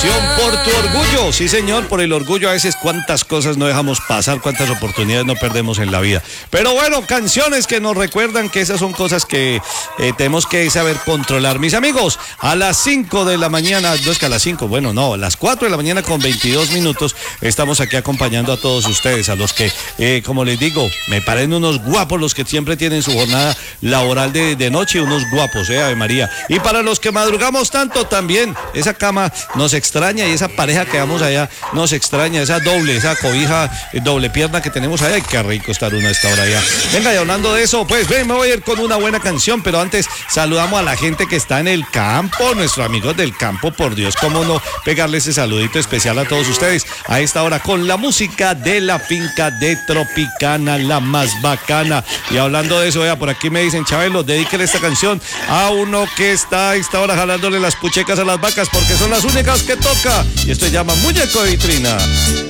pasión por tu orgullo. Sí, señor, por el orgullo. A veces cuántas cosas no dejamos pasar, cuántas oportunidades no perdemos en la vida. Pero bueno, canciones que nos recuerdan que esas son cosas que tenemos que saber controlar. Mis amigos, a las 5 de la mañana, no es que a las 5, bueno, no, a las 4 de la mañana con 22 minutos estamos aquí acompañando a todos ustedes, a los que, como les digo, me parecen unos guapos los que siempre tienen su jornada laboral de noche, unos guapos, Ave María. Y para los que madrugamos tanto también, esa cama nos extraña y esa pareja que vamos allá nos extraña, esa cobija, doble pierna que tenemos allá. Ay, qué rico estar uno a esta hora allá. Venga, y hablando de eso, pues ven, me voy a ir con una buena canción, pero antes saludamos a la gente que está en el campo, nuestros amigos del campo, por Dios, cómo no pegarle ese saludito especial a todos ustedes a esta hora con la música de la finca de Tropicana, la más bacana. Y hablando de eso, vea, por aquí me dicen, Chabelo, dedíquele esta canción a uno que está a esta hora jalándole las puchecas a las vacas porque son las únicas que toca. Y esto se llama Muñeco de Vitrina.